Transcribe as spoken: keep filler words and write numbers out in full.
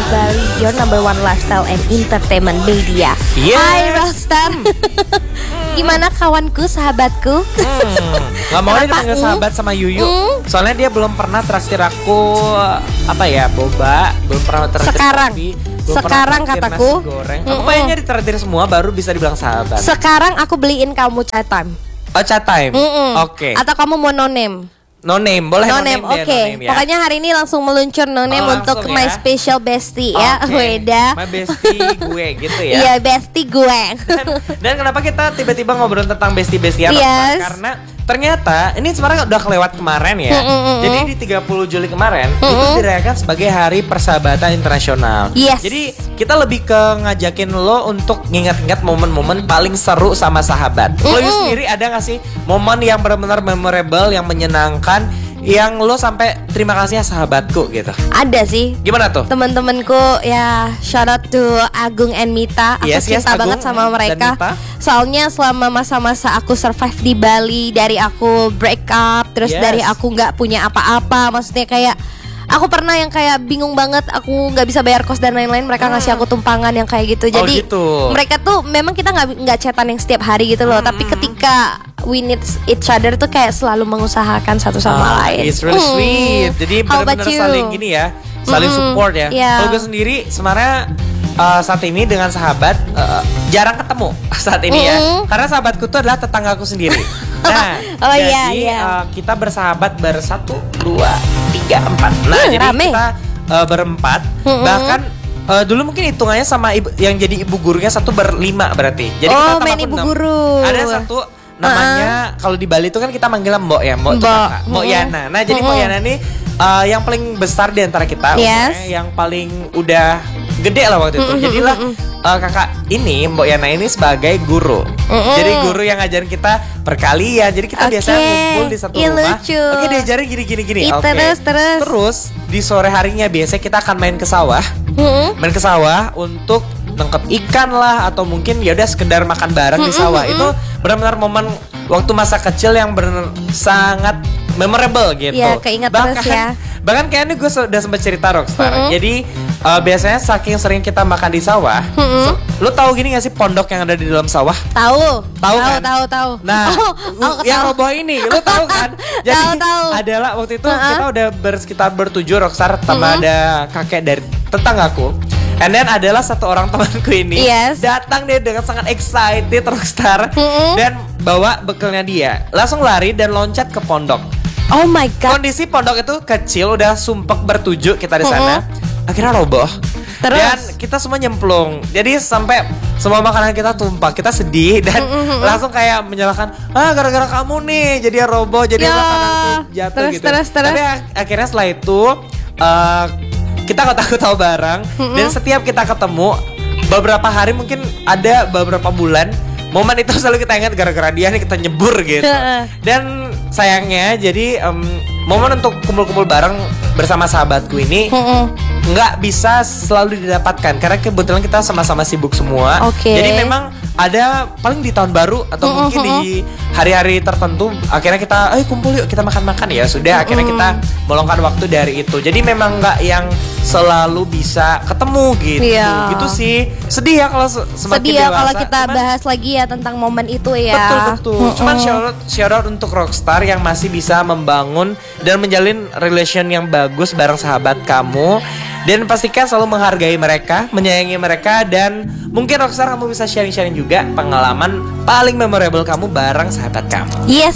of Bali, your number one lifestyle and entertainment media. Yes. Hai Rockstar. Gimana kawanku, sahabatku? Hmm, gak mau dia dipanggil sahabat sama Yuyu. Hmm. Soalnya dia belum pernah traktir aku apa ya, boba, belum pernah traktir Sekarang. kopi, belum Sekarang pernah traktir kataku. nasi goreng. Mm-mm. Aku pengennya ditraktir semua baru bisa dibilang sahabat. Sekarang aku beliin kamu chat time. Oh, chat time. Mm-mm. Oke. Atau kamu mau no name? No name, boleh No no name, name, oke. deh, no name, ya. Pokoknya hari ini langsung meluncur no name Oh, untuk langsung my ya. special bestie ya, Oke. Weda. My bestie gue gitu ya. Iya, bestie gue. Dan, dan kenapa kita tiba-tiba ngobrol tentang bestie-bestian? Yes. Karena ternyata ini sebenarnya udah kelewat kemarin ya. Mm-mm-mm. Jadi di tiga puluh Juli kemarin Mm-mm. itu dirayakan sebagai Hari Persahabatan Internasional. Yes. Jadi kita lebih ke ngajakin lo untuk ngingat-ingat momen-momen paling seru sama sahabat. Lo Mm-mm. sendiri ada gak sih momen yang benar-benar memorable, yang menyenangkan, yang lo sampai terima kasih ya sahabatku gitu? Ada sih. Gimana tuh? Teman-temanku ya, shout out to Agung and Mita. Aku Yes, yes, cinta Agung banget sama dan mereka. Mita. Soalnya selama masa-masa aku survive di Bali, dari aku break up, terus Yes. dari aku nggak punya apa-apa, maksudnya kayak aku pernah yang kayak bingung banget, aku nggak bisa bayar kos dan lain-lain. Mereka ngasih aku tumpangan yang kayak gitu. Oh, Jadi gitu. mereka tuh memang kita nggak nggak chatan yang setiap hari gitu loh. Tapi ketika we need each other tuh kayak selalu mengusahakan satu sama Ah, lain. It's really Hmm. sweet. Jadi How about benar-benar you? saling gini ya, saling Mm-mm. support ya. Yeah. Kalau gue sendiri sebenarnya uh, saat ini dengan sahabat uh, jarang ketemu saat ini ya. Mm-mm. Karena sahabatku tuh adalah tetanggaku sendiri. Nah, Oh, jadi iya, iya. uh, kita bersahabat bersatu, dua, tiga, empat. Nah, Hmm, jadi rame. kita uh, berempat. Mm-mm. Bahkan uh, dulu mungkin hitungannya sama ibu, yang jadi ibu gurunya satu berlima berarti. Jadi Oh, kita tambah main aku ibu enam. guru. Ada satu namanya kalau di Bali itu kan kita manggilnya Mbok ya, Mbok itu Mbok. kakak. Mbok Mm-mm. Yana. Nah, jadi Mbok Mm-mm. Yana nih uh, yang paling besar di antara kita, Yes. umurnya, yang paling udah gede lah waktu itu. Mm-mm, Jadilah mm-mm. uh, kakak ini Mbok Yana ini sebagai guru. Mm-mm. Jadi guru yang ngajarin kita perkalian. Jadi kita Oke. biasanya ngumpul di satu Ih, rumah. lucu. Oke, diajarin gini-gini gini. Ih, Oke. terus, terus. Terus di sore harinya biasanya kita akan main ke sawah. Mm-mm. Main ke sawah untuk nangkep ikan lah, atau mungkin ya udah sekedar makan bareng di Mm-mm, sawah. mm-mm. Itu benar-benar momen waktu masa kecil yang benar sangat memorable gitu. Ya, keinget terus ya. Bahkan kayaknya gue sudah sempat cerita Rockstar. Mm-mm. Jadi uh, biasanya saking sering kita makan di sawah, Mm-mm. so- lu tahu gini gak sih pondok yang ada di dalam sawah? Tahu, Tahu kan? tahu, tahu. Nah, oh, oh, yang tahu. roboh ini, lu tahu kan? Jadi Tahu, tahu. adalah waktu itu Uh-uh. kita udah bersekitar bertujuh Rockstar, sama Mm-mm. ada kakek dari tetanggaku. And then adalah satu orang temanku ini Yes. datang dia dengan sangat excited Rockstar, Mm-mm. dan bawa bekalnya dia, langsung lari dan loncat ke pondok. Oh my god. Kondisi pondok itu kecil, udah sumpek bertujuh kita di sana. Akhirnya roboh. Terus? Dan kita semua nyemplung. Jadi sampai semua makanan kita tumpah. Kita sedih dan Mm-mm. langsung kayak menyalahkan, ah gara-gara kamu nih jadi roboh, jadi Ya. makananku jatuh Terus, gitu. terus, terus. Tapi ak- akhirnya setelah itu uh, kita ketawa-tawa bareng. Mm-mm. Dan setiap kita ketemu beberapa hari, mungkin ada beberapa bulan, momen itu selalu kita ingat gara-gara dia nih kita nyebur gitu. Dan sayangnya jadi em, momen untuk kumpul-kumpul bareng bersama sahabatku ini Mm-mm. nggak bisa selalu didapatkan karena kebetulan kita sama-sama sibuk semua. Oke. Jadi memang ada paling di tahun baru atau Mm-mm, mungkin di hari-hari tertentu akhirnya kita, ayo kumpul yuk kita makan-makan ya sudah. Akhirnya Mm-mm. kita meluangkan waktu dari itu. Jadi memang nggak yang selalu bisa ketemu gitu. Iya. Gitu sih. Sedih ya kalau se- semakin Sedih ya dewasa. kalau kita Cuman- bahas lagi ya tentang momen itu ya. Betul betul. Mm-mm. Cuman shout out, shout out untuk Rockstar yang masih bisa membangun dan menjalin relation yang bagus bareng sahabat kamu. Dan pastikan selalu menghargai mereka, menyayangi mereka, dan mungkin Rockstar kamu bisa sharing-sharing juga pengalaman paling memorable kamu bareng sahabat kamu. Yes.